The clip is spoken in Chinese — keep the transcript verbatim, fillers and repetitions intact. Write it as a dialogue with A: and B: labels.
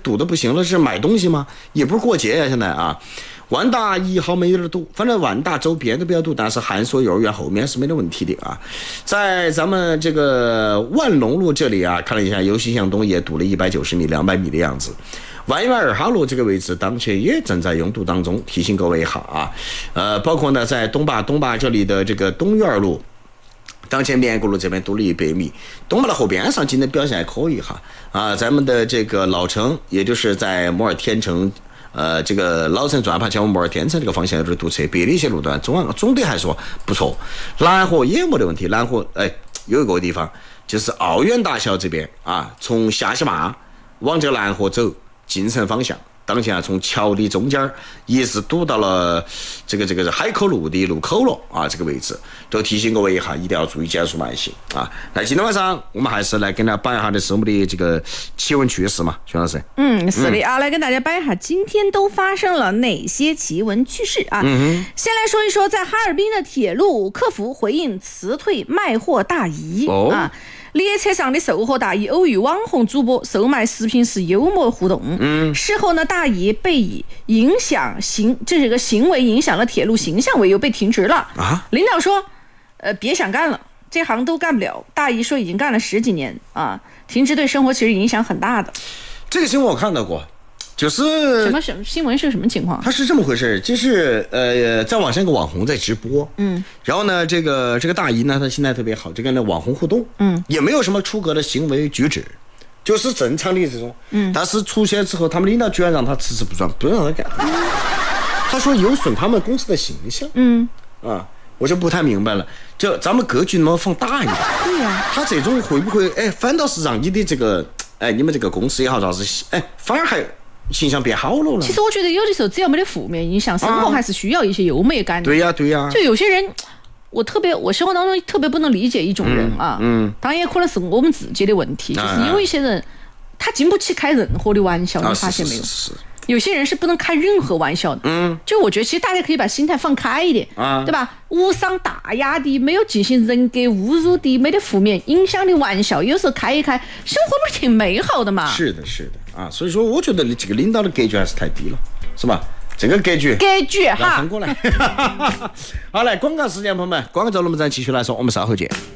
A: 堵的不行了，是买东西吗？也不是过节呀、啊，现在啊。万达一号没有点堵，反正万达周边都比较堵，但是汉所幼儿园后面是没得问题的啊。在咱们这个万隆路这里啊，看了一下，由西向东也堵了一百九十米、两百米的样子。万源二号路这个位置当前也正在拥堵当中，提醒各位一下啊。呃，包括呢在东坝东坝这里的这个东院路。当前绵国路这边堵了一百米，东坝的后边上今天表现还可以哈啊，咱们的这个老城，也就是在摩尔天城。呃，这个老城转盘前往摩尔天城这个方向有点堵车，别的一些路段总总的还说不错。南河也没得问题，南河哎有一个地方就是奥远大桥这边啊，从下西坝往这个南河走，进城方向。当前啊，从桥的中间也是堵到了这个这个海口路的路口了啊，这个位置都提醒各位一下，一定要注意减速慢行啊。那今天晚上我们还是来跟大家摆一下的是我们的这个奇闻趣事嘛，徐老师。
B: 嗯，是的啊，来跟大家摆一下今天都发生了哪些奇闻趣事啊。嗯哼，先来说一说在哈尔滨的铁路客服回应辞退卖货大姨、哦、啊。列车上的售货大姨偶遇网红主播售卖食品时幽默互动，嗯，事后呢，大姨被以影响行这是个行为影响了铁路形象为由被停职了啊。领导说，呃，别想干了，这行都干不了。大姨说已经干了十几年啊，停职对生活其实影响很大的。
A: 这个新闻我看到过。就是
B: 什么什么新闻是什么情况？
A: 它是这么回事，就是呃，在网上有个网红在直播，嗯，然后呢，这个这个大姨呢，她心态特别好，就跟那网红互动，嗯，也没有什么出格的行为举止，就是正常的这种，嗯，但是出现之后，他们领导居然让他辞职不转，不让他干，嗯、他说有损他们公司的形象，嗯，啊，我就不太明白了，就咱们格局能不能放大一点？对呀、啊，他这种会不会哎，反倒是让你的这个哎，你们这个公司也好，啥子哎，反而还。形象变好了。
B: 其实我觉得有的时候只要没得负面影响，生活还是需要一些优美感的。
A: 对呀、啊、对呀、啊。
B: 就有些人，我特别我生活当中特别不能理解一种人啊，嗯，嗯当然也可能是我们自己的问题，就是因为一些人他经不起开任何的玩笑，啊、你发现没有？
A: 是是是是
B: 有些人是不能开任何玩笑的，嗯，就我觉得其实大家可以把心态放开一点，啊，对吧？无伤大雅的，没有进行人格侮辱的，没得负面影响的玩笑，有时候开一开，生活不是挺美好的嘛？
A: 是的，是的，啊，所以说我觉得这个领导的格局还是太低了，是吧？这个格局，
B: 格局哈，
A: 翻过来。好，来广告时间，朋友们，广告之后我们再继续来说，我们稍后见。